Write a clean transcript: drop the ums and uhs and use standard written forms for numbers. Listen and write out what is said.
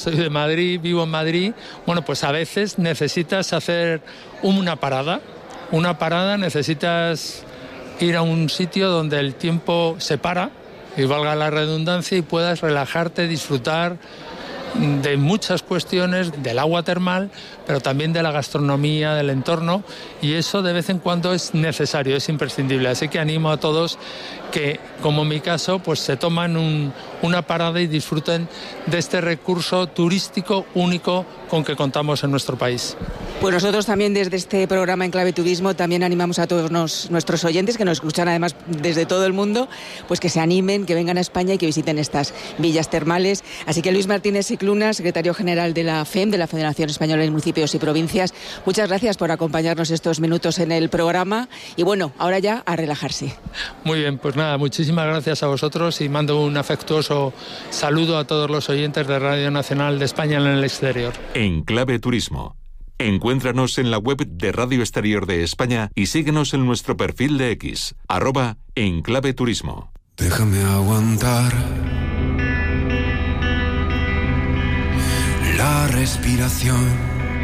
soy de Madrid, vivo en Madrid, bueno, pues a veces necesitas hacer una parada, necesitas ir a un sitio donde el tiempo se para, y valga la redundancia, y puedas relajarte, disfrutar de muchas cuestiones del agua termal, pero también de la gastronomía, del entorno, y eso de vez en cuando es necesario, es imprescindible. Así que animo a todos que, como en mi caso, pues se toman una parada y disfruten de este recurso turístico único con que contamos en nuestro país. Pues nosotros también desde este programa En Clave Turismo también animamos a todos nuestros oyentes, que nos escuchan además desde todo el mundo, pues que se animen, que vengan a España y que visiten estas villas termales. Así que Luis Martínez Scicluna, secretario general de la FEM, de la Federación Española de Municipios y Provincias, muchas gracias por acompañarnos estos minutos en el programa, y bueno, ahora ya a relajarse. Muy bien, pues nada, muchísimas gracias a vosotros y mando un afectuoso saludo a todos los oyentes de Radio Nacional de España en el exterior. En Clave Turismo. Encuéntranos en la web de Radio Exterior de España y síguenos en nuestro perfil de X, @enclaveturismo. Déjame aguantar la respiración.